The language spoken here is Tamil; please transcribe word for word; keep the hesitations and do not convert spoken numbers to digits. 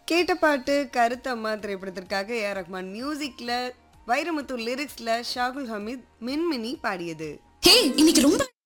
கேட்ட பாட்டு கருத்தம்மா திரைப்படத்திற்காக ஏ ஆர் ரஹ்மான் மியூசிக்ல வைரமுத்து லிரிக்ஸ்ல ஷாகுல் ஹமீத் மின்மினி பாடியது. ஹே இன்னைக்கு ரொம்ப